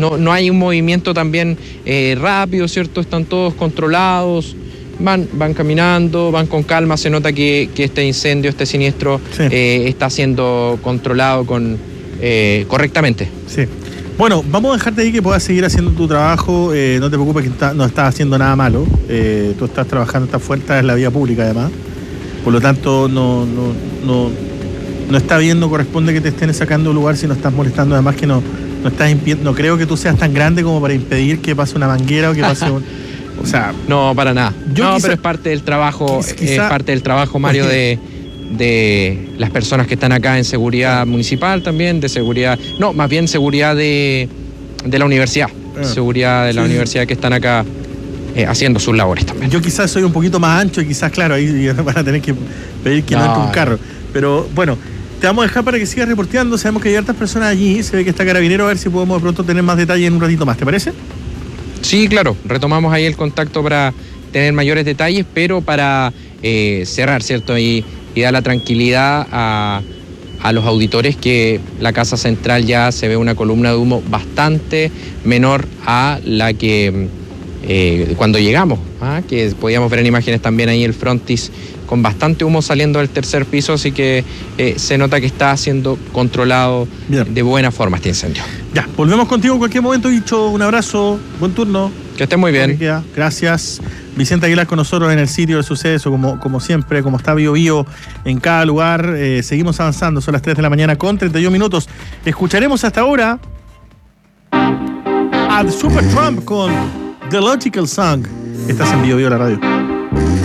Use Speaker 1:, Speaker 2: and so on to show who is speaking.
Speaker 1: no hay un movimiento también rápido, ¿cierto? Están todos controlados, van caminando, van con calma. Se nota que este incendio, este siniestro, sí, está siendo controlado correctamente.
Speaker 2: Sí. Bueno, vamos a dejarte ahí que puedas seguir haciendo tu trabajo. No te preocupes que no estás haciendo nada malo. Tú estás trabajando, estás fuerte en la vía pública además. Por lo tanto, no está bien, no corresponde que te estén sacando un lugar si no estás molestando. Además que no estás impidiendo. No creo que tú seas tan grande como para impedir que pase una manguera o que pase un... O sea...
Speaker 1: No, para nada. Pero es parte del trabajo, Mario, de las personas que están acá en seguridad municipal también, de seguridad... No, más bien seguridad de la universidad. Seguridad de la universidad que están acá haciendo sus labores también.
Speaker 2: Yo quizás soy un poquito más ancho y quizás, claro, ahí van a tener que pedir que no entre un carro. Pero bueno, te vamos a dejar para que sigas reporteando. Sabemos que hay hartas personas allí, se ve que está Carabinero, a ver si podemos de pronto tener más detalle en un ratito más, ¿te parece?
Speaker 1: Sí, claro, retomamos ahí el contacto para tener mayores detalles, pero para cerrar, ¿cierto? Y dar la tranquilidad a los auditores que la Casa Central ya se ve una columna de humo bastante menor a la que cuando llegamos, que podíamos ver en imágenes también ahí el frontis con bastante humo saliendo del tercer piso, así que se nota que está siendo controlado de buena forma este incendio.
Speaker 2: Ya, volvemos contigo en cualquier momento, Hicho. Un abrazo, buen turno.
Speaker 1: Que estés muy bien.
Speaker 2: Gracias. Vicente Aguilar con nosotros en el sitio del suceso, como siempre, como está Bio en cada lugar. Seguimos avanzando, son las 3 de la mañana con 31 minutos. Escucharemos hasta ahora a Supertramp con The Logical Song. Estás en Bio la radio.